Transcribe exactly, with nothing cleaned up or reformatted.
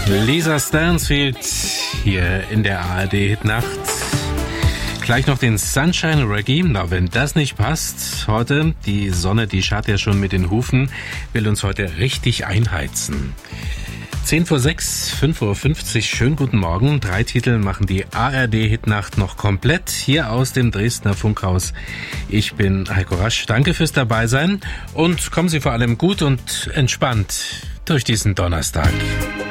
Lisa Stansfield hier in der A R D-Hitnacht. Gleich noch den Sunshine Reggae. Na, wenn das nicht passt, heute, die Sonne, die scharrt ja schon mit den Hufen, will uns heute richtig einheizen. zehn vor sechs, fünf Uhr fünfzig, schönen guten Morgen. Drei Titel machen die A R D-Hitnacht noch komplett hier aus dem Dresdner Funkhaus. Ich bin Heiko Rasch, danke fürs Dabeisein und kommen Sie vor allem gut und entspannt durch diesen Donnerstag.